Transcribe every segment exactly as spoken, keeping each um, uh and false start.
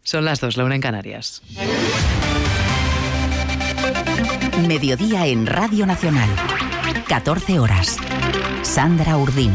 Son las dos, la una en Canarias. Mediodía en Radio Nacional. catorce horas. Sandra Urdín.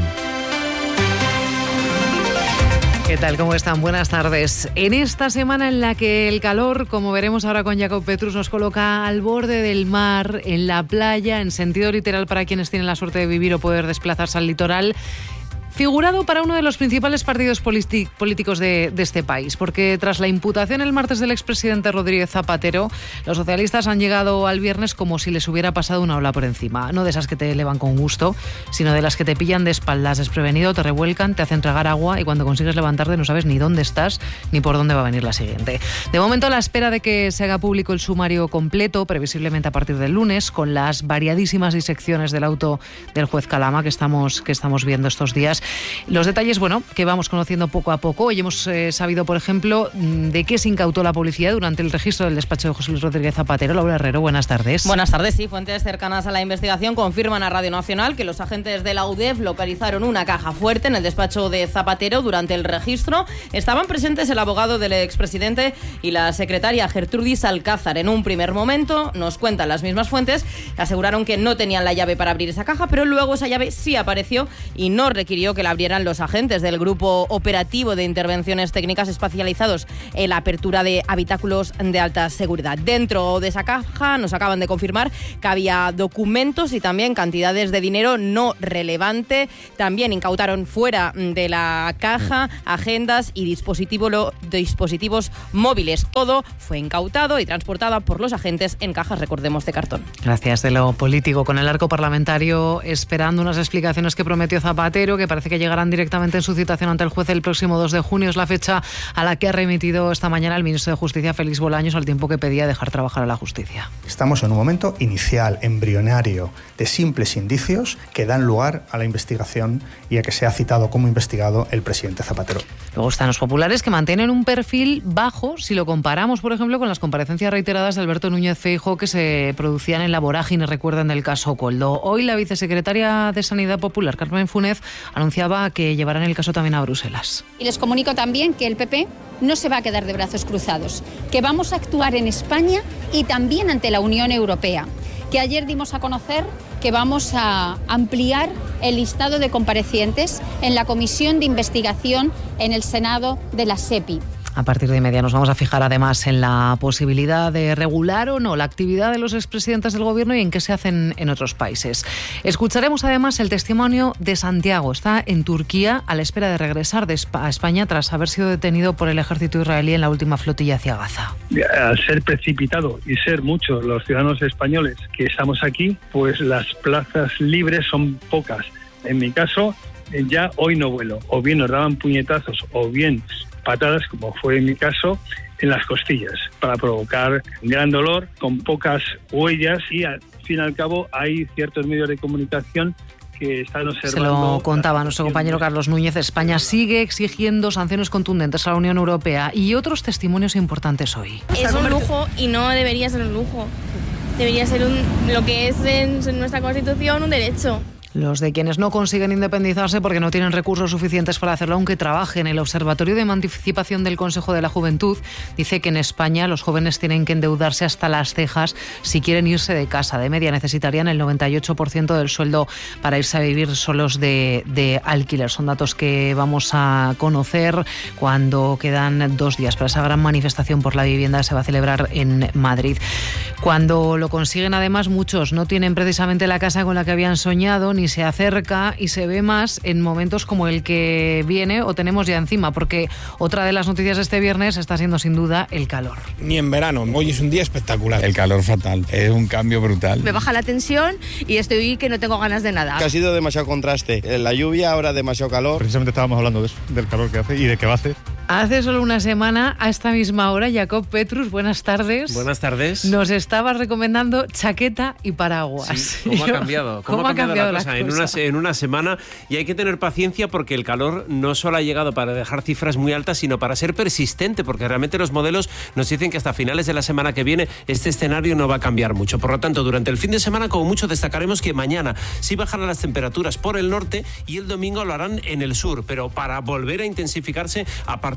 ¿Qué tal? ¿Cómo están? Buenas tardes. En esta semana en la que el calor, como veremos ahora con Jacob Petrus, nos coloca al borde del mar, en la playa, en sentido literal para quienes tienen la suerte de vivir o poder desplazarse al litoral, figurado para uno de los principales partidos politi- políticos de, de este país, porque tras la imputación el martes del expresidente Rodríguez Zapatero, los socialistas han llegado al viernes como si les hubiera pasado una ola por encima. No de esas que te elevan con gusto, sino de las que te pillan de espaldas desprevenido, te revuelcan, te hacen tragar agua y cuando consigues levantarte no sabes ni dónde estás ni por dónde va a venir la siguiente. De momento, a la espera de que se haga público el sumario completo, previsiblemente a partir del lunes, con las variadísimas disecciones del auto del juez Calama que estamos, que estamos viendo estos días. Los detalles, bueno, que vamos conociendo poco a poco. Hoy hemos eh, sabido, por ejemplo, de qué se incautó la policía durante el registro del despacho de José Luis Rodríguez Zapatero. Laura Herrero, buenas tardes. Buenas tardes, sí. Fuentes cercanas a la investigación confirman a Radio Nacional que los agentes de la U D E F localizaron una caja fuerte en el despacho de Zapatero durante el registro. Estaban presentes el abogado del expresidente y la secretaria Gertrudis Alcázar. En un primer momento, nos cuentan las mismas fuentes, aseguraron que no tenían la llave para abrir esa caja, pero luego esa llave sí apareció y no requirió que la abrieran los agentes del Grupo Operativo de Intervenciones Técnicas especializados en la apertura de habitáculos de alta seguridad. Dentro de esa caja nos acaban de confirmar que había documentos y también cantidades de dinero no relevante. También incautaron fuera de la caja agendas y dispositivo lo, dispositivos móviles. Todo fue incautado y transportado por los agentes en cajas, recordemos, de cartón. Gracias. De lo político, con el arco parlamentario esperando unas explicaciones que prometió Zapatero, que parece que llegarán directamente en su citación ante el juez el próximo dos de junio. Es la fecha a la que ha remitido esta mañana el ministro de Justicia, Félix Bolaños, al tiempo que pedía dejar trabajar a la justicia. Estamos en un momento inicial, embrionario, de simples indicios que dan lugar a la investigación y a que sea citado como investigado el presidente Zapatero. Luego están los populares, que mantienen un perfil bajo si lo comparamos, por ejemplo, con las comparecencias reiteradas de Alberto Núñez Feijóo que se producían en la vorágine, recuerdan, del caso Koldo. Hoy la vicesecretaria de Sanidad Popular, Carmen Funes, anunciaba que llevarán el caso también a Bruselas. Y les comunico también que el P P no se va a quedar de brazos cruzados, que vamos a actuar en España y también ante la Unión Europea, que ayer dimos a conocer que vamos a ampliar el listado de comparecientes en la Comisión de Investigación en el Senado de la SEPI. A partir de media nos vamos a fijar además en la posibilidad de regular o no la actividad de los expresidentes del gobierno y en qué se hacen en otros países. Escucharemos además el testimonio de Santiago. Está en Turquía a la espera de regresar de a España tras haber sido detenido por el ejército israelí en la última flotilla hacia Gaza. Al ser precipitado y ser muchos los ciudadanos españoles que estamos aquí, pues las plazas libres son pocas. En mi caso, ya hoy no vuelo. O bien nos daban puñetazos o bien patadas, como fue en mi caso, en las costillas, para provocar gran dolor, con pocas huellas, y al fin y al cabo hay ciertos medios de comunicación que están observando. Se lo contaba nuestro compañero Carlos Núñez. España sigue exigiendo sanciones contundentes a la Unión Europea y otros testimonios importantes hoy. Es un lujo y no debería ser un lujo. Debería ser un, lo que es en nuestra Constitución, un derecho. Los de quienes no consiguen independizarse porque no tienen recursos suficientes para hacerlo, aunque trabajen. El Observatorio de Emancipación del Consejo de la Juventud dice que en España los jóvenes tienen que endeudarse hasta las cejas si quieren irse de casa. De media necesitarían el noventa y ocho por ciento del sueldo para irse a vivir solos de, de alquiler. Son datos que vamos a conocer cuando quedan dos días para esa gran manifestación por la vivienda que se va a celebrar en Madrid. Cuando lo consiguen, además, muchos no tienen precisamente la casa con la que habían soñado, ni se acerca, y se ve más en momentos como el que viene o tenemos ya encima, porque otra de las noticias de este viernes está siendo sin duda el calor. Ni en verano, hoy es un día espectacular. El calor fatal, es un cambio brutal. Me baja la tensión y estoy que no tengo ganas de nada. Que ha sido demasiado contraste, la lluvia, ahora demasiado calor. Precisamente estábamos hablando de eso, del calor que hace y de qué va a hacer. Hace solo una semana, a esta misma hora, Jacob Petrus, buenas tardes. Buenas tardes. Nos estabas recomendando chaqueta y paraguas. Sí, ¿cómo ha cambiado? ¿Cómo, ¿Cómo ha cambiado, cambiado la cosa? En una, en una semana, y hay que tener paciencia porque el calor no solo ha llegado para dejar cifras muy altas, sino para ser persistente, porque realmente los modelos nos dicen que hasta finales de la semana que viene este escenario no va a cambiar mucho. Por lo tanto, durante el fin de semana, como mucho, destacaremos que mañana sí bajarán las temperaturas por el norte y el domingo lo harán en el sur, pero para volver a intensificarse a partir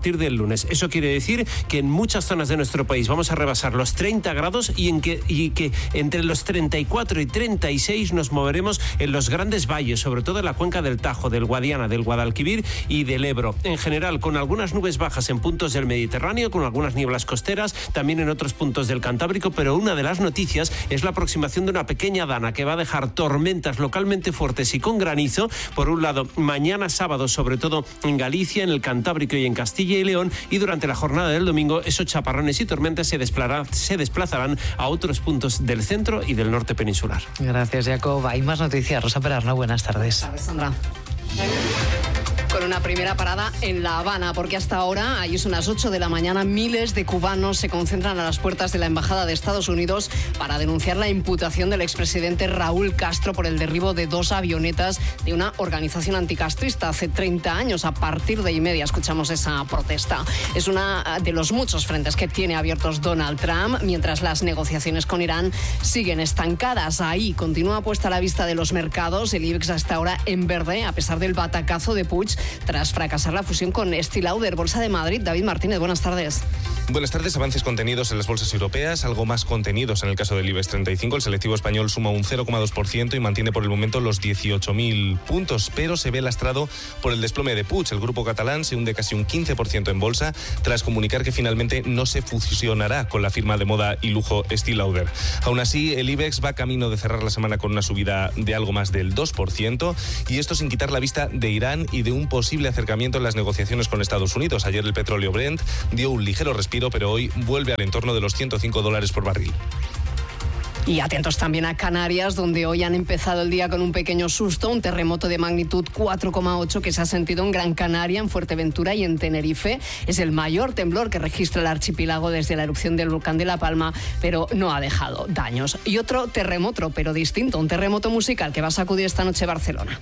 partir del lunes. Eso quiere decir que en muchas zonas de nuestro país vamos a rebasar los treinta grados y, en que, y que entre los treinta y cuatro y treinta y seis nos moveremos en los grandes valles, sobre todo en la cuenca del Tajo, del Guadiana, del Guadalquivir y del Ebro. En general, con algunas nubes bajas en puntos del Mediterráneo, con algunas nieblas costeras, también en otros puntos del Cantábrico, pero una de las noticias es la aproximación de una pequeña dana que va a dejar tormentas localmente fuertes y con granizo. Por un lado, mañana sábado, sobre todo en Galicia, en el Cantábrico y en Castilla y León, y durante la jornada del domingo, esos chaparrones y tormentas se, se desplazarán a otros puntos del centro y del norte peninsular. Gracias, Jacob. Hay más noticias. Rosa Perarno, buenas tardes. Sandra. Con una primera parada en La Habana, porque hasta ahora, ahí son las ocho de la mañana, miles de cubanos se concentran a las puertas de la Embajada de Estados Unidos para denunciar la imputación del expresidente Raúl Castro por el derribo de dos avionetas de una organización anticastrista hace treinta años. A partir de y media escuchamos esa protesta. Es una de los muchos frentes que tiene abiertos Donald Trump, mientras las negociaciones con Irán siguen estancadas. Ahí continúa puesta la vista de los mercados. El IBEX hasta ahora en verde, a pesar del batacazo de Puig tras fracasar la fusión con Estée Lauder. Bolsa de Madrid, David Martínez, buenas tardes. Buenas tardes. Avances contenidos en las bolsas europeas, algo más contenidos en el caso del IBEX treinta y cinco. El selectivo español suma un cero coma dos por ciento y mantiene por el momento los dieciocho mil puntos, pero se ve lastrado por el desplome de Puig. El grupo catalán se hunde casi un quince por ciento en bolsa tras comunicar que finalmente no se fusionará con la firma de moda y lujo Estée Lauder. Aún así, el IBEX va camino de cerrar la semana con una subida de algo más del dos por ciento, y esto sin quitar la vista de Irán y de un posible acercamiento en las negociaciones con Estados Unidos. Ayer el petróleo Brent dio un ligero respiro, pero hoy vuelve al entorno de los ciento cinco dólares por barril. Y atentos también a Canarias, donde hoy han empezado el día con un pequeño susto, un terremoto de magnitud cuatro coma ocho que se ha sentido en Gran Canaria, en Fuerteventura y en Tenerife. Es el mayor temblor que registra el archipiélago desde la erupción del volcán de La Palma, pero no ha dejado daños. Y otro terremoto, pero distinto, un terremoto musical que va a sacudir esta noche Barcelona.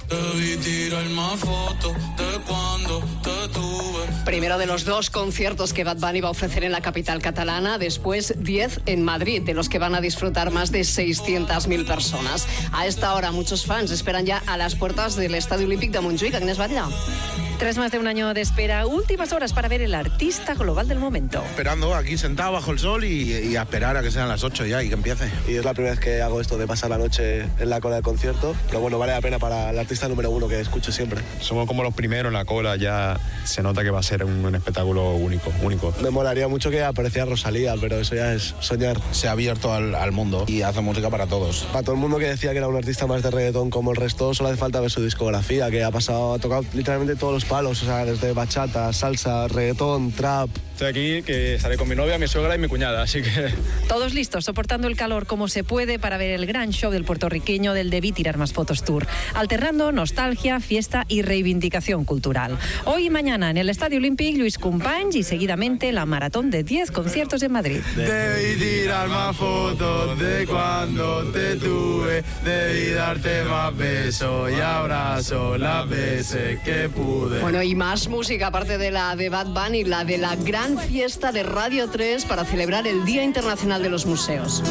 Primero de los dos conciertos que Bad Bunny va a ofrecer en la capital catalana, después diez en Madrid, de los que van a disfrutar más de seiscientas mil personas. A esta hora muchos fans esperan ya a las puertas del Estadio Olímpic de Montjuïc. Agnès Batlle. Tras más de un año de espera, últimas horas para ver el artista global del momento. Esperando aquí sentado bajo el sol y, y a esperar a que sean las ocho ya y que empiece. Y es la primera vez que hago esto de pasar la noche en la cola del concierto, pero bueno, vale la pena para el artista número uno que escucho siempre. Somos como los primeros en la cola, ya se nota que va a ser un, un espectáculo único, único. Me molaría mucho que apareciera Rosalía, pero eso ya es soñar. Se ha abierto al, al mundo y hace música para todos. Para todo el mundo que decía que era un artista más de reggaetón como el resto, solo hace falta ver su discografía, que ha pasado, ha tocado literalmente todos los palos, o sea, desde bachata, salsa, reggaetón, trap. Estoy aquí, que estaré con mi novia, mi suegra y mi cuñada, así que... Todos listos, soportando el calor como se puede para ver el gran show del puertorriqueño del Debí Tirar Más Fotos Tour, alternando nostalgia, fiesta y reivindicación cultural. Hoy y mañana en el Estadio Olímpic, Luis Companys, y seguidamente la maratón de diez conciertos en Madrid. Debí tirar más fotos de cuando te tuve, debí darte más besos y abrazo las veces que pude. Bueno, y más música, aparte de la de Bad Bunny, la de la gran fiesta de Radio tres para celebrar el Día Internacional de los Museos.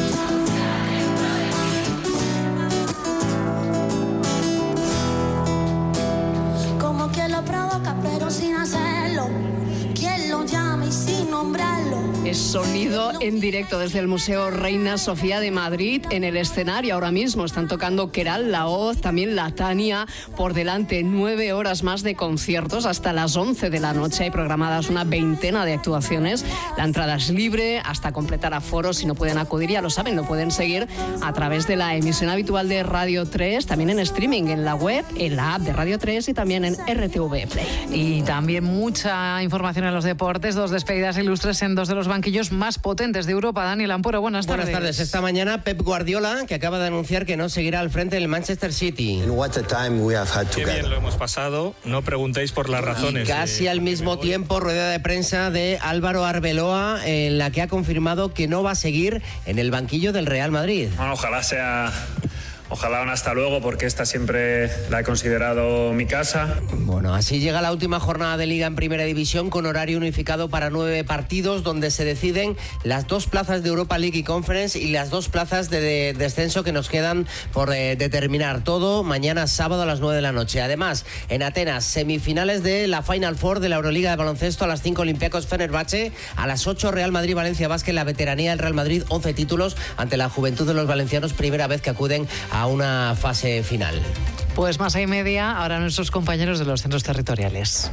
Como que lo provoca pero sin hacerlo, quien lo llama y sin nombrarlo. Es sonido en directo desde el Museo Reina Sofía de Madrid. En el escenario ahora mismo están tocando Queralt, La Hoz, también La Tania. Por delante nueve horas más de conciertos hasta las once de la noche. Hay programadas una veintena de actuaciones. La entrada es libre hasta completar aforo. Si no pueden acudir, ya lo saben, lo pueden seguir a través de la emisión habitual de Radio tres, también en streaming, en la web, en la app de Radio tres y también en R T V Play. Y también mucha información en los deportes. Dos despedidas ilustres en dos de los banquillos más potentes de Europa. Daniel Ampuro, buenas tardes. Buenas tardes. Esta mañana Pep Guardiola, que acaba de anunciar que no seguirá al frente del Manchester City. Qué bien lo hemos pasado. No preguntéis por las razones. Y casi de... al mismo tiempo, rueda de prensa de Álvaro Arbeloa, en la que ha confirmado que no va a seguir en el banquillo del Real Madrid. Bueno, ojalá sea Ojalá un hasta luego, porque esta siempre la he considerado mi casa. Bueno, así llega la última jornada de Liga en Primera División, con horario unificado para nueve partidos, donde se deciden las dos plazas de Europa League y Conference y las dos plazas de, de descenso que nos quedan por eh, determinar. Todo mañana sábado a las nueve de la noche. Además, en Atenas, semifinales de la Final Four de la Euroliga de baloncesto. A las cinco, Olympiacos Fenerbahce. A las ocho, Real Madrid Valencia Basket. La veteranía del Real Madrid, once títulos ante la juventud de los valencianos, primera vez que acuden a una fase final. Pues más y media, ahora nuestros compañeros de los centros territoriales.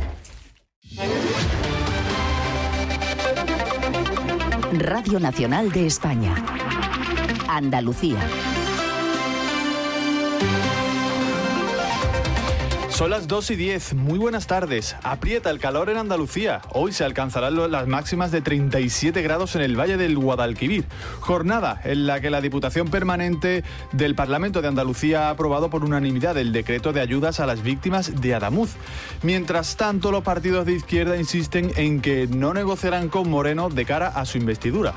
Radio Nacional de España. Andalucía. Son las dos y diez. Muy buenas tardes. Aprieta el calor en Andalucía. Hoy se alcanzarán las máximas de treinta y siete grados en el Valle del Guadalquivir. Jornada en la que la Diputación Permanente del Parlamento de Andalucía ha aprobado por unanimidad el decreto de ayudas a las víctimas de Adamuz. Mientras tanto, los partidos de izquierda insisten en que no negociarán con Moreno de cara a su investidura.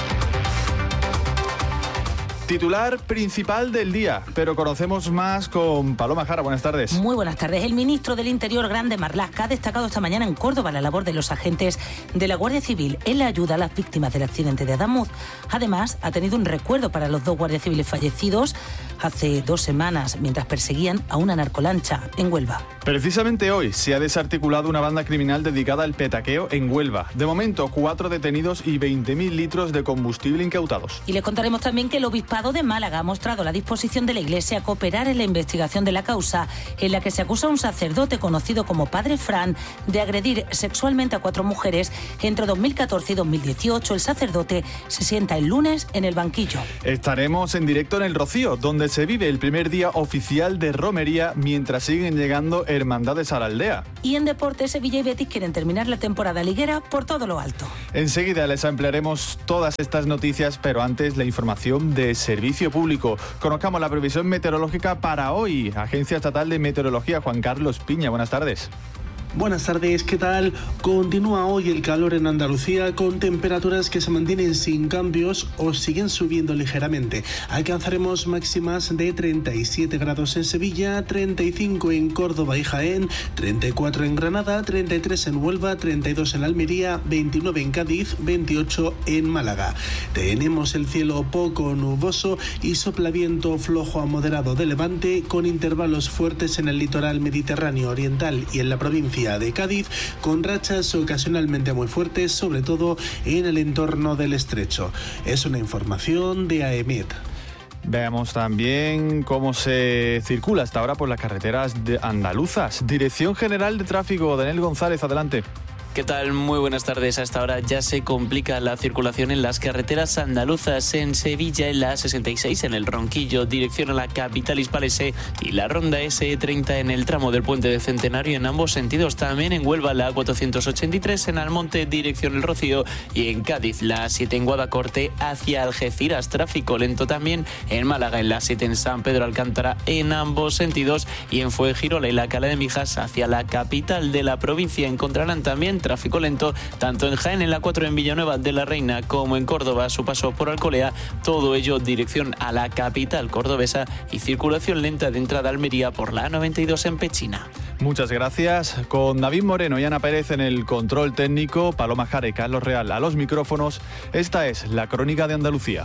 Titular principal del día, pero conocemos más con Paloma Jara. Buenas tardes. Muy buenas tardes. El ministro del Interior, Grande Marlaska, ha destacado esta mañana en Córdoba la labor de los agentes de la Guardia Civil en la ayuda a las víctimas del accidente de Adamuz. Además, ha tenido un recuerdo para los dos guardias civiles fallecidos hace dos semanas mientras perseguían a una narcolancha en Huelva. Precisamente hoy se ha desarticulado una banda criminal dedicada al petaqueo en Huelva. De momento, cuatro detenidos y veinte mil litros de combustible incautados. Y les contaremos también que el obispado de Málaga ha mostrado la disposición de la Iglesia a cooperar en la investigación de la causa en la que se acusa a un sacerdote conocido como Padre Fran de agredir sexualmente a cuatro mujeres entre dos mil catorce y dos mil dieciocho. El sacerdote se sienta el lunes en el banquillo. Estaremos en directo en El Rocío, donde se vive el primer día oficial de romería mientras siguen llegando hermandades a la aldea. Y en deporte, Sevilla y Betis quieren terminar la temporada liguera por todo lo alto. Enseguida les ampliaremos todas estas noticias, pero antes la información de Servicio Público. Conozcamos la previsión meteorológica para hoy. Agencia Estatal de Meteorología, Juan Carlos Piña. Buenas tardes. Buenas tardes, ¿qué tal? Continúa hoy el calor en Andalucía con temperaturas que se mantienen sin cambios o siguen subiendo ligeramente. Alcanzaremos máximas de treinta y siete grados en Sevilla, treinta y cinco en Córdoba y Jaén, treinta y cuatro en Granada, treinta y tres en Huelva, treinta y dos en Almería, veintinueve en Cádiz, veintiocho en Málaga. Tenemos el cielo poco nuboso y sopla viento flojo a moderado de levante con intervalos fuertes en el litoral mediterráneo oriental y en la provincia de Cádiz, con rachas ocasionalmente muy fuertes, sobre todo en el entorno del estrecho. Es una información de AEMET. Veamos también cómo se circula hasta ahora por las carreteras de andaluzas. Dirección General de Tráfico, Daniel González, adelante. ¿Qué tal? Muy buenas tardes. Hasta ahora ya se complica la circulación en las carreteras andaluzas. En Sevilla, en la A sesenta y seis, en el Ronquillo, dirección a la capital hispalense, y la ronda ese E treinta en el tramo del Puente de Centenario en ambos sentidos. También en Huelva, la A cuatrocientos ochenta y tres en Almonte, dirección El Rocío, y en Cádiz, la A siete en Guadacorte hacia Algeciras. Tráfico lento también en Málaga, en la A siete en San Pedro Alcántara en ambos sentidos, y en Fuengirola y la Cala de Mijas hacia la capital de la provincia. Encontrarán también tráfico lento tanto en Jaén, en la cuatro en Villanueva de la Reina, como en Córdoba a su paso por Alcolea, todo ello dirección a la capital cordobesa, y circulación lenta de entrada a Almería por la A noventa y dos en Pechina. Muchas gracias. Con David Moreno y Ana Pérez en el control técnico, Paloma Jara y Carlos Real a los micrófonos, esta es la Crónica de Andalucía.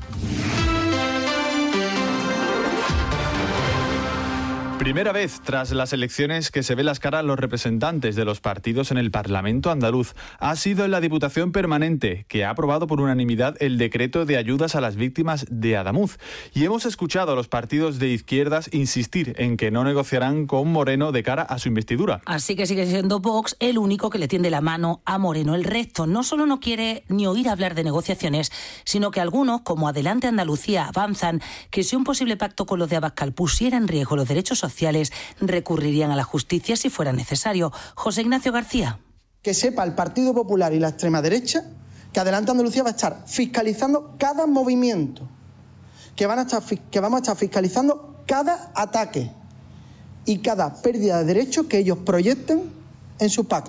Primera vez tras las elecciones que se ve las caras a los representantes de los partidos en el Parlamento andaluz. Ha sido en la Diputación Permanente, que ha aprobado por unanimidad el decreto de ayudas a las víctimas de Adamuz. Y hemos escuchado a los partidos de izquierdas insistir en que no negociarán con Moreno de cara a su investidura. Así que sigue siendo Vox el único que le tiende la mano a Moreno. El resto no solo no quiere ni oír hablar de negociaciones, sino que algunos, como Adelante Andalucía, avanzan que si un posible pacto con los de Abascal pusiera en riesgo los derechos sociales, recurrirían a la justicia si fuera necesario. José Ignacio García. Que sepa el Partido Popular y la extrema derecha que Adelante Andalucía va a estar fiscalizando cada movimiento, que, van a estar, que vamos a estar fiscalizando cada ataque y cada pérdida de derechos que ellos proyecten en su pacto.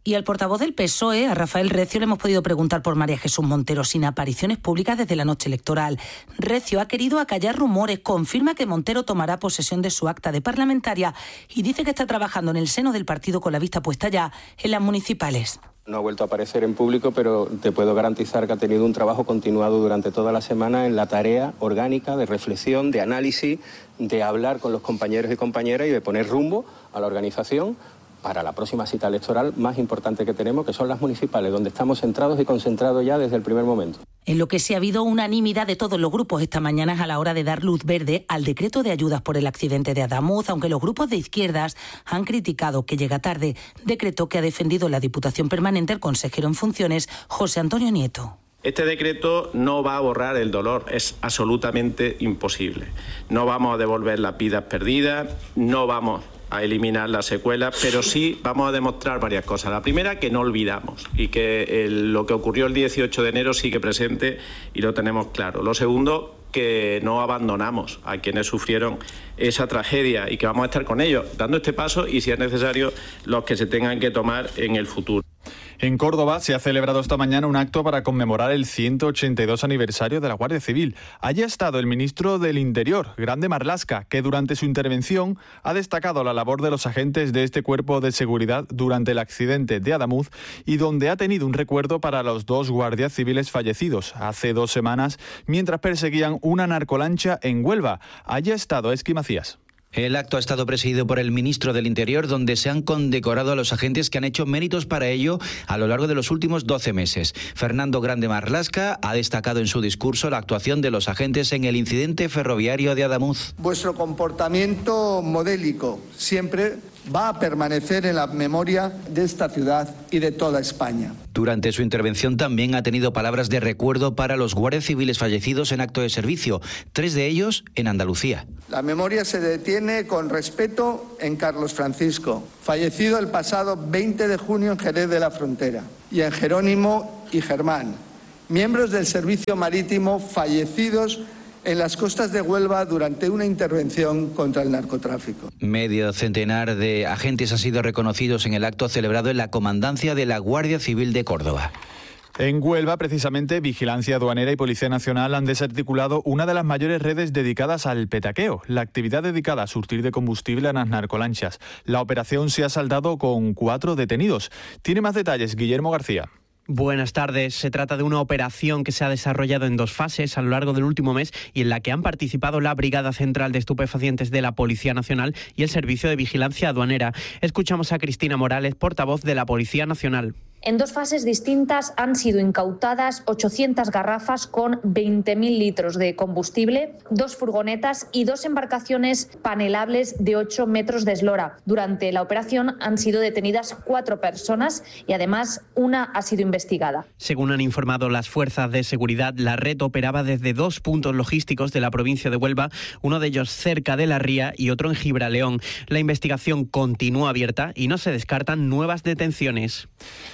Y al portavoz del P S O E, a Rafael Recio, le hemos podido preguntar por María Jesús Montero sin apariciones públicas desde la noche electoral. Recio ha querido acallar rumores, confirma que Montero tomará posesión de su acta de parlamentaria y dice que está trabajando en el seno del partido con la vista puesta ya en las municipales. No ha vuelto a aparecer en público, pero te puedo garantizar que ha tenido un trabajo continuado durante toda la semana en la tarea orgánica de reflexión, de análisis, de hablar con los compañeros y compañeras y de poner rumbo a la organización para la próxima cita electoral más importante que tenemos, que son las municipales, donde estamos centrados y concentrados ya desde el primer momento. En lo que sí ha habido unanimidad de todos los grupos esta mañana es a la hora de dar luz verde al decreto de ayudas por el accidente de Adamuz, aunque los grupos de izquierdas han criticado que llega tarde, decreto que ha defendido la Diputación Permanente el consejero en funciones, José Antonio Nieto. Este decreto no va a borrar el dolor, es absolutamente imposible. No vamos a devolver las vidas perdidas, no vamos a eliminar las secuelas, pero sí vamos a demostrar varias cosas. La primera, que no olvidamos y que el, lo que ocurrió el dieciocho de enero sigue presente y lo tenemos claro. Lo segundo, que no abandonamos a quienes sufrieron esa tragedia y que vamos a estar con ellos, dando este paso y, si es necesario, los que se tengan que tomar en el futuro. En Córdoba se ha celebrado esta mañana un acto para conmemorar el ciento ochenta y dos aniversario de la Guardia Civil. Allí ha estado el ministro del Interior, Grande Marlaska, que durante su intervención ha destacado la labor de los agentes de este cuerpo de seguridad durante el accidente de Adamuz y donde ha tenido un recuerdo para los dos guardias civiles fallecidos hace dos semanas mientras perseguían una narcolancha en Huelva. Allí ha estado Esqui Macías. El acto ha estado presidido por el ministro del Interior, donde se han condecorado a los agentes que han hecho méritos para ello a lo largo de los últimos doce meses. Fernando Grande Marlaska ha destacado en su discurso la actuación de los agentes en el incidente ferroviario de Adamuz. Vuestro comportamiento modélico siempre va a permanecer en la memoria de esta ciudad y de toda España. Durante su intervención también ha tenido palabras de recuerdo para los guardias civiles fallecidos en acto de servicio, tres de ellos en Andalucía. La memoria se detiene con respeto en Carlos Francisco, fallecido el pasado veinte de junio en Jerez de la Frontera, y en Jerónimo y Germán, miembros del servicio marítimo fallecidos en las costas de Huelva durante una intervención contra el narcotráfico. Medio centenar de agentes han sido reconocidos en el acto celebrado en la Comandancia de la Guardia Civil de Córdoba. En Huelva, precisamente, Vigilancia Aduanera y Policía Nacional han desarticulado una de las mayores redes dedicadas al petaqueo, la actividad dedicada a surtir de combustible a las narcolanchas. La operación se ha saldado con cuatro detenidos. Tiene más detalles Guillermo García. Buenas tardes. Se trata de una operación que se ha desarrollado en dos fases a lo largo del último mes y en la que han participado la Brigada Central de Estupefacientes de la Policía Nacional y el Servicio de Vigilancia Aduanera. Escuchamos a Cristina Morales, portavoz de la Policía Nacional. En dos fases distintas han sido incautadas ochocientas garrafas con veinte mil litros de combustible, dos furgonetas y dos embarcaciones panelables de ocho metros de eslora. Durante la operación han sido detenidas cuatro personas y además una ha sido investigada. Según han informado las fuerzas de seguridad, la red operaba desde dos puntos logísticos de la provincia de Huelva, uno de ellos cerca de La Ría y otro en Gibraleón. La investigación continúa abierta y no se descartan nuevas detenciones.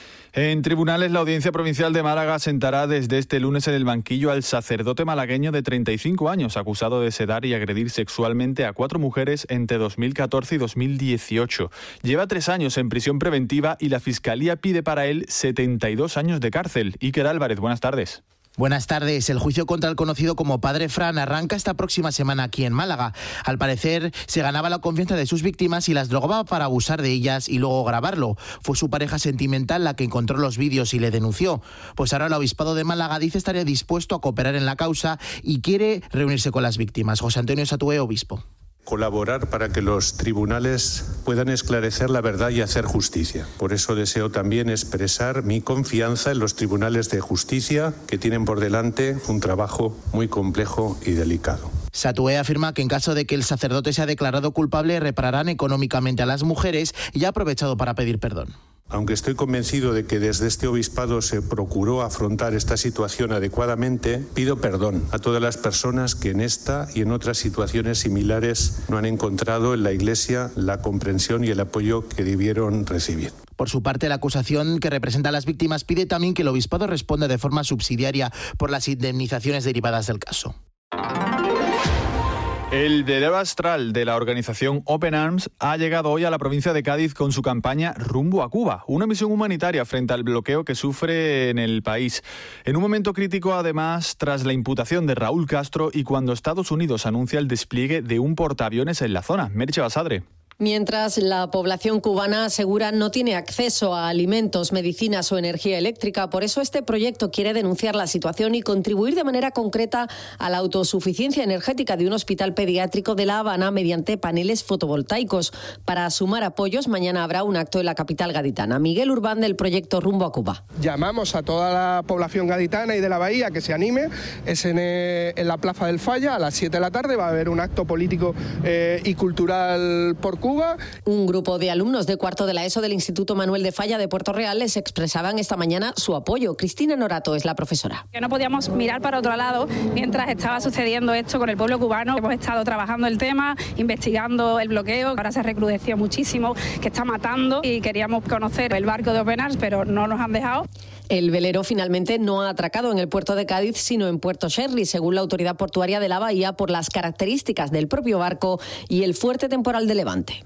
En tribunales, la Audiencia Provincial de Málaga sentará desde este lunes en el banquillo al sacerdote malagueño de treinta y cinco años, acusado de sedar y agredir sexualmente a cuatro mujeres entre dos mil catorce y dos mil dieciocho. Lleva tres años en prisión preventiva y la Fiscalía pide para él setenta y dos años de cárcel. Iker Álvarez, buenas tardes. Buenas tardes. El juicio contra el conocido como Padre Fran arranca esta próxima semana aquí en Málaga. Al parecer, se ganaba la confianza de sus víctimas y las drogaba para abusar de ellas y luego grabarlo. Fue su pareja sentimental la que encontró los vídeos y le denunció. Pues ahora el Obispado de Málaga dice estaría dispuesto a cooperar en la causa y quiere reunirse con las víctimas. José Antonio Satué, obispo. Colaborar para que los tribunales puedan esclarecer la verdad y hacer justicia. Por eso deseo también expresar mi confianza en los tribunales de justicia, que tienen por delante un trabajo muy complejo y delicado. Satué afirma que en caso de que el sacerdote sea declarado culpable, repararán económicamente a las mujeres y ha aprovechado para pedir perdón. Aunque estoy convencido de que desde este obispado se procuró afrontar esta situación adecuadamente, pido perdón a todas las personas que en esta y en otras situaciones similares no han encontrado en la Iglesia la comprensión y el apoyo que debieron recibir. Por su parte, la acusación que representa a las víctimas pide también que el obispado responda de forma subsidiaria por las indemnizaciones derivadas del caso. El velero astral de la organización Open Arms ha llegado hoy a la provincia de Cádiz con su campaña Rumbo a Cuba, una misión humanitaria frente al bloqueo que sufre en el país. En un momento crítico, además, tras la imputación de Raúl Castro y cuando Estados Unidos anuncia el despliegue de un portaaviones en la zona. Merche Basadre. Mientras la población cubana asegura no tiene acceso a alimentos, medicinas o energía eléctrica, por eso este proyecto quiere denunciar la situación y contribuir de manera concreta a la autosuficiencia energética de un hospital pediátrico de La Habana mediante paneles fotovoltaicos. Para sumar apoyos, mañana habrá un acto en la capital gaditana. Miguel Urbán, del proyecto Rumbo a Cuba. Llamamos a toda la población gaditana y de la bahía que se anime. Es en, eh, en la Plaza del Falla a las siete de la tarde. Va a haber un acto político eh, y cultural por Cuba. Un grupo de alumnos de cuarto de la ESO del Instituto Manuel de Falla de Puerto Real les expresaban esta mañana su apoyo. Cristina Norato es la profesora. Que no podíamos mirar para otro lado mientras estaba sucediendo esto con el pueblo cubano. Hemos estado trabajando el tema, investigando el bloqueo, ahora se recrudeció muchísimo, que está matando, y queríamos conocer el barco de Open Arms, pero no nos han dejado. El velero finalmente no ha atracado en el puerto de Cádiz, sino en Puerto Sherry, según la autoridad portuaria de la bahía, por las características del propio barco y el fuerte temporal de levante.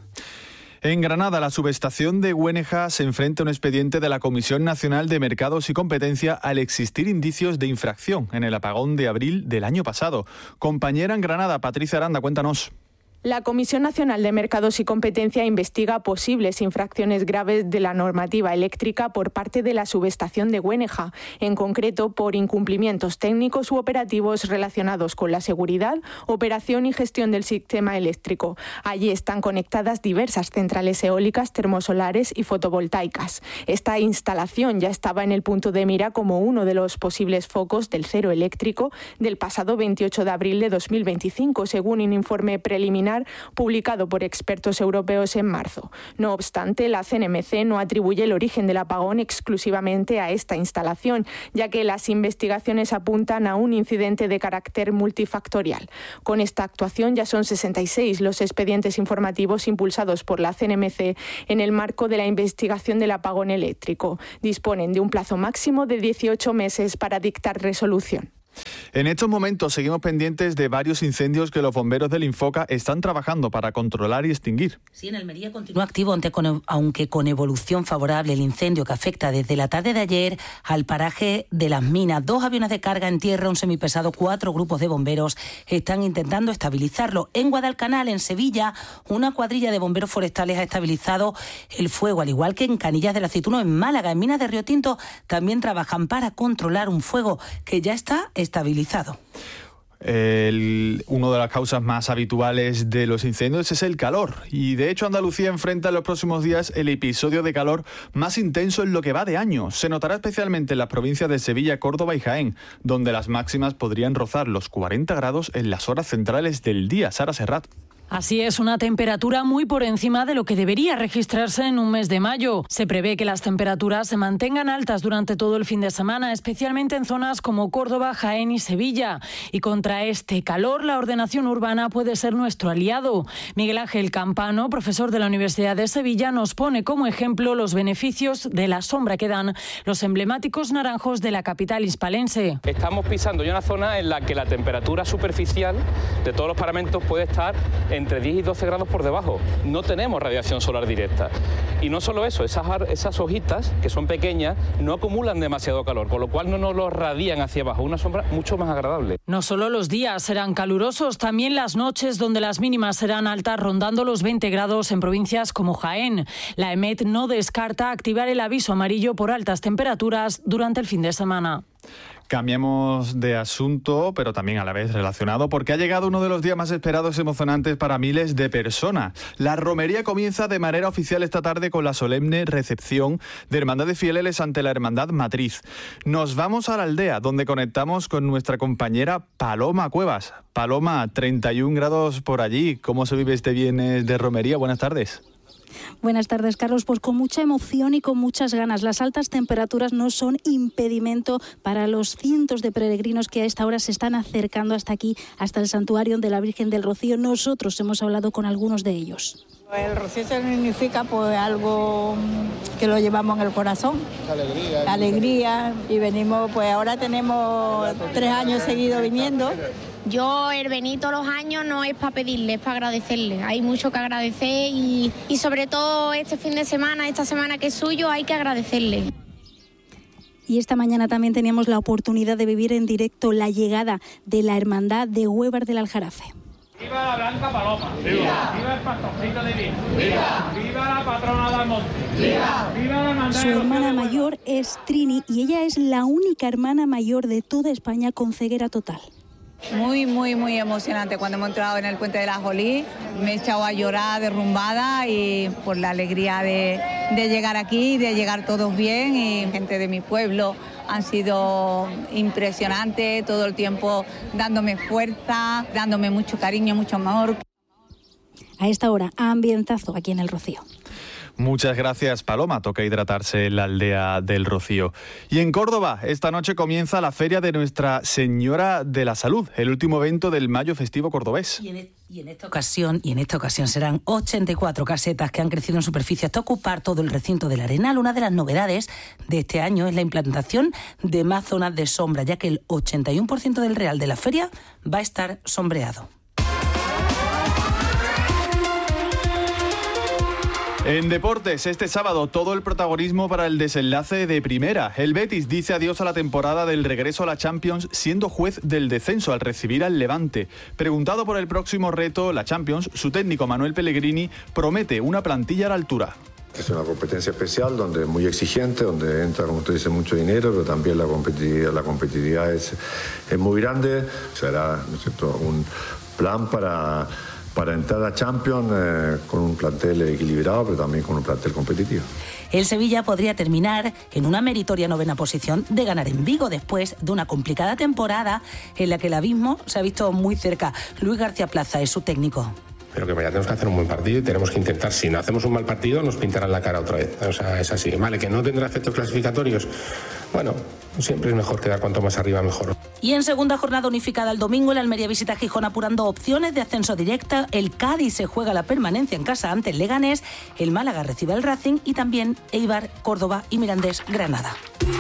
En Granada, la subestación de Güeneja se enfrenta a un expediente de la Comisión Nacional de Mercados y Competencia al existir indicios de infracción en el apagón de abril del año pasado. Compañera en Granada, Patricia Aranda, cuéntanos. La Comisión Nacional de Mercados y Competencia investiga posibles infracciones graves de la normativa eléctrica por parte de la subestación de Güeneja, en concreto por incumplimientos técnicos u operativos relacionados con la seguridad, operación y gestión del sistema eléctrico. Allí están conectadas diversas centrales eólicas, termosolares y fotovoltaicas. Esta instalación ya estaba en el punto de mira como uno de los posibles focos del cero eléctrico del pasado veintiocho de abril de dos mil veinticinco, según un informe preliminar publicado por expertos europeos en marzo. No obstante, la C N M C no atribuye el origen del apagón exclusivamente a esta instalación, ya que las investigaciones apuntan a un incidente de carácter multifactorial. Con esta actuación ya son sesenta y seis los expedientes informativos impulsados por la C N M C en el marco de la investigación del apagón eléctrico. Disponen de un plazo máximo de dieciocho meses para dictar resolución. En estos momentos seguimos pendientes de varios incendios que los bomberos del Infoca están trabajando para controlar y extinguir. Sí, en Almería continúa activo, aunque con evolución favorable, el incendio que afecta desde la tarde de ayer al paraje de Las Minas. Dos aviones de carga en tierra, un semipesado, cuatro grupos de bomberos están intentando estabilizarlo. En Guadalcanal, en Sevilla, una cuadrilla de bomberos forestales ha estabilizado el fuego, al igual que en Canillas del Aceituno, en Málaga. En Minas de Río Tinto también trabajan para controlar un fuego que ya está estabilizado. El, una de las causas más habituales de los incendios es el calor, y de hecho Andalucía enfrenta en los próximos días el episodio de calor más intenso en lo que va de año. Se notará especialmente en las provincias de Sevilla, Córdoba y Jaén, donde las máximas podrían rozar los cuarenta grados en las horas centrales del día. Sara Serrat. Así es, una temperatura muy por encima de lo que debería registrarse en un mes de mayo. Se prevé que las temperaturas se mantengan altas durante todo el fin de semana, especialmente en zonas como Córdoba, Jaén y Sevilla. Y contra este calor, la ordenación urbana puede ser nuestro aliado. Miguel Ángel Campano, profesor de la Universidad de Sevilla, nos pone como ejemplo los beneficios de la sombra que dan los emblemáticos naranjos de la capital hispalense. Estamos pisando ya una zona en la que la temperatura superficial de todos los paramentos puede estar entre diez y doce grados por debajo. No tenemos radiación solar directa. Y no solo eso, esas, esas hojitas, que son pequeñas, no acumulan demasiado calor, con lo cual no nos lo radian hacia abajo. Una sombra mucho más agradable. No solo los días serán calurosos, también las noches, donde las mínimas serán altas, rondando los veinte grados en provincias como Jaén. La EMET no descarta activar el aviso amarillo por altas temperaturas durante el fin de semana. Cambiamos de asunto, pero también a la vez relacionado, porque ha llegado uno de los días más esperados y emocionantes para miles de personas. La romería comienza de manera oficial esta tarde con la solemne recepción de Hermandades Fieles ante la Hermandad Matriz. Nos vamos a la aldea, donde conectamos con nuestra compañera Paloma Cuevas. Paloma, treinta y un grados por allí. ¿Cómo se vive este viernes de romería? Buenas tardes. Buenas tardes, Carlos. Pues con mucha emoción y con muchas ganas. Las altas temperaturas no son impedimento para los cientos de peregrinos que a esta hora se están acercando hasta aquí, hasta el santuario de la Virgen del Rocío. Nosotros hemos hablado con algunos de ellos. El rocío significa pues algo que lo llevamos en el corazón. Alegría. Alegría. Y venimos, pues ahora tenemos tres años seguidos viniendo. Yo el venir todos los años no es para pedirle, es para agradecerle. Hay mucho que agradecer y, y sobre todo este fin de semana, esta semana que es suyo, hay que agradecerle. Y esta mañana también teníamos la oportunidad de vivir en directo la llegada de la Hermandad de Huévar del Aljarafe. ¡Viva la Blanca Paloma! ¡Viva! ¡Viva el pastorcito divino! ¡Viva! ¡Viva la patrona del monte! ¡Viva! ¡Viva la hermandad! Su hermana mayor es Trini y ella es la única hermana mayor de toda España con ceguera total. Muy, muy, muy emocionante. Cuando hemos entrado en el Puente de la Jolí, me he echado a llorar derrumbada y por la alegría de, de llegar aquí, de llegar todos bien, y gente de mi pueblo han sido impresionantes, todo el tiempo dándome fuerza, dándome mucho cariño, mucho amor. A esta hora, ambientazo aquí en El Rocío. Muchas gracias, Paloma. Toca hidratarse en la aldea del Rocío. Y en Córdoba, esta noche comienza la Feria de Nuestra Señora de la Salud, el último evento del Mayo Festivo Cordobés. Y en, y en esta ocasión, y en esta ocasión serán ochenta y cuatro casetas que han crecido en superficie hasta ocupar todo el recinto del Arenal. Una de las novedades de este año es la implantación de más zonas de sombra, ya que el ochenta y uno por ciento del real de la feria va a estar sombreado. En deportes, este sábado todo el protagonismo para el desenlace de Primera. El Betis dice adiós a la temporada del regreso a la Champions, siendo juez del descenso al recibir al Levante. Preguntado por el próximo reto, la Champions, su técnico Manuel Pellegrini promete una plantilla a la altura. Es una competencia especial, donde es muy exigente, donde entra, como usted dice, mucho dinero, pero también la competitividad, la competitividad es, es muy grande. Será, ¿no es cierto?, un plan para... para entrar a Champions eh, con un plantel equilibrado, pero también con un plantel competitivo. El Sevilla podría terminar en una meritoria novena posición de ganar en Vigo después de una complicada temporada en la que el abismo se ha visto muy cerca. Luis García Plaza es su técnico. Pero que mañana tenemos que hacer un buen partido y tenemos que intentar, si no hacemos un mal partido, nos pintarán la cara otra vez. O sea, es así. Vale, que no tendrá efectos clasificatorios. Bueno, siempre es mejor quedar cuanto más arriba mejor. Y en segunda jornada unificada el domingo, el Almería visita a Gijón apurando opciones de ascenso directa. El Cádiz se juega la permanencia en casa ante el Leganés. El Málaga recibe al Racing y también Eibar, Córdoba y Mirandés, Granada.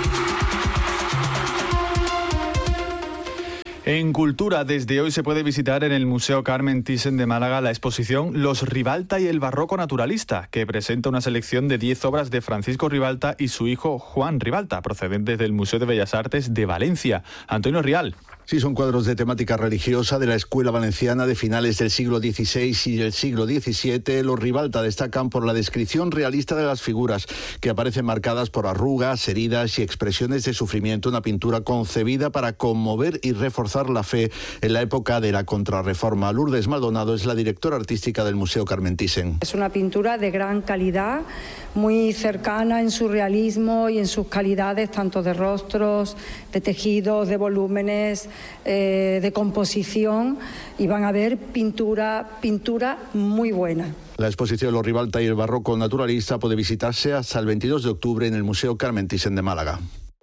En Cultura, desde hoy se puede visitar en el Museo Carmen Thyssen de Málaga la exposición Los Ribalta y el Barroco Naturalista, que presenta una selección de diez obras de Francisco Ribalta y su hijo Juan Ribalta, procedentes del Museo de Bellas Artes de Valencia. Antonio Rial. Sí, son cuadros de temática religiosa de la escuela valenciana de finales del siglo dieciséis y del siglo diecisiete. Los Ribalta destacan por la descripción realista de las figuras, que aparecen marcadas por arrugas, heridas y expresiones de sufrimiento. Una pintura concebida para conmover y reforzar la fe en la época de la Contrarreforma. Lourdes Maldonado es la directora artística del Museo Carmen Thyssen. Es una pintura de gran calidad, muy cercana en su realismo y en sus calidades, tanto de rostros, de tejidos, de volúmenes, eh, de composición, y van a ver pintura, pintura muy buena. La exposición Los Ribalta y el Barroco Naturalista puede visitarse hasta el veintidós de octubre en el Museo Carmen Thyssen de Málaga.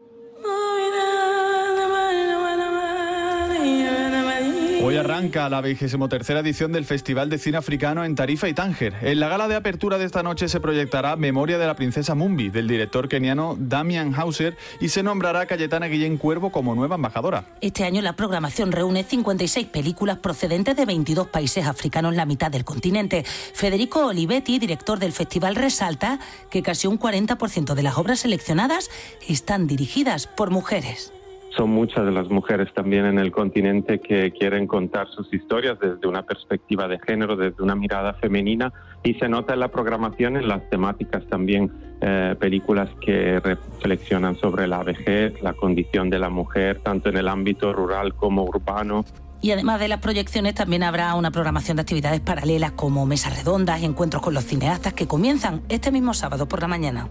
Hoy arranca la vigésima tercera edición del Festival de Cine Africano en Tarifa y Tánger. En la gala de apertura de esta noche se proyectará Memoria de la princesa Mumbi, del director keniano Damian Hauser, y se nombrará a Cayetana Guillén Cuervo como nueva embajadora. Este año la programación reúne cincuenta y seis películas procedentes de veintidós países africanos, la mitad del continente. Federico Olivetti, director del festival, resalta que casi un cuarenta por ciento de las obras seleccionadas están dirigidas por mujeres. Son muchas de las mujeres también en el continente que quieren contar sus historias desde una perspectiva de género, desde una mirada femenina, y se nota en la programación, en las temáticas también, eh, películas que reflexionan sobre la vejez, la condición de la mujer, tanto en el ámbito rural como urbano. Y además de las proyecciones también habrá una programación de actividades paralelas como mesas redondas y encuentros con los cineastas que comienzan este mismo sábado por la mañana.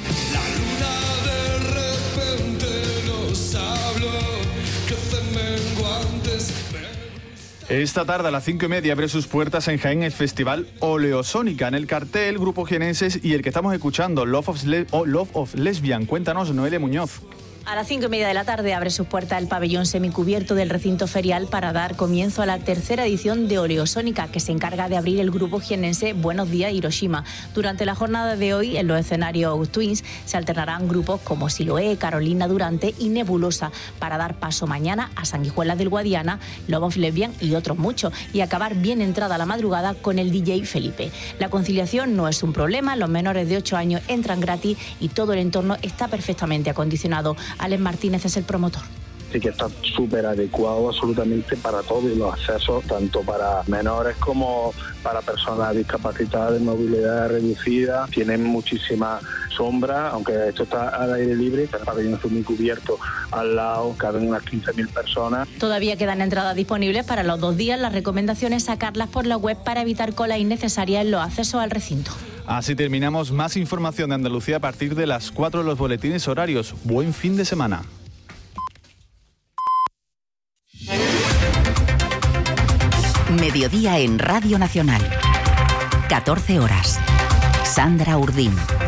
Esta tarde a las cinco y media abre sus puertas en Jaén el Festival Oleosónica. En el cartel, Grupo Jienenses y el que estamos escuchando, Love of, Le- oh, Love of Lesbian. Cuéntanos, Noelia Muñoz. A las cinco y media de la tarde abre sus puertas el pabellón semicubierto del recinto ferial para dar comienzo a la tercera edición de Oleosónica, que se encarga de abrir el grupo jiennense Buenos Días Hiroshima. Durante la jornada de hoy, en los escenarios Twins, se alternarán grupos como Siloé, Carolina Durante y Nebulosa, para dar paso mañana a Sanguijuelas del Guadiana, Love of Lesbian y otros muchos, y acabar bien entrada la madrugada con el D J Felipe. La conciliación no es un problema, los menores de ocho años entran gratis y todo el entorno está perfectamente acondicionado. Alex Martínez es el promotor. Sí que está súper adecuado absolutamente para todos, y los accesos tanto para menores como para personas discapacitadas de movilidad reducida. Tienen muchísima sombra, aunque esto está al aire libre, está el pabellón semicubierto al lado, caben unas quince mil personas. Todavía quedan entradas disponibles para los dos días. La recomendación es sacarlas por la web para evitar colas innecesarias en los accesos al recinto. Así terminamos. Más información de Andalucía a partir de las cuatro en los boletines horarios. Buen fin de semana. Mediodía en Radio Nacional. catorce horas. Sandra Urdín.